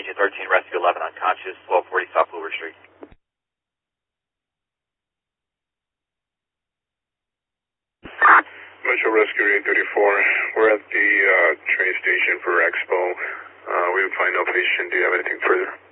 Agent 13, Rescue 11, unconscious, 1240 South Bluebird Street. Metro Rescue 834, we're at the train station for Expo. We would find no patient. Do you have anything further?